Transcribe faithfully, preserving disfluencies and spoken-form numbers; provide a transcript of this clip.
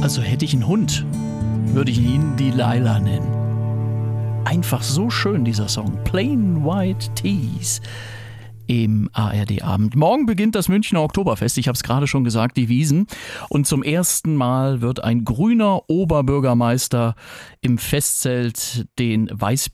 Also hätte ich einen Hund, würde ich ihn Delilah nennen. Einfach so schön, dieser Song. Plain White Tees im A R D-Abend. Morgen beginnt das Münchner Oktoberfest. Ich habe es gerade schon gesagt, die Wiesn. Und zum ersten Mal wird ein grüner Oberbürgermeister im Festzelt den Weiß